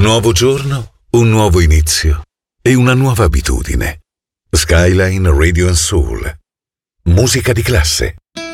nuovo giorno, un nuovo inizio e una nuova abitudine. Skyline Radio & Soul. Musica di classe.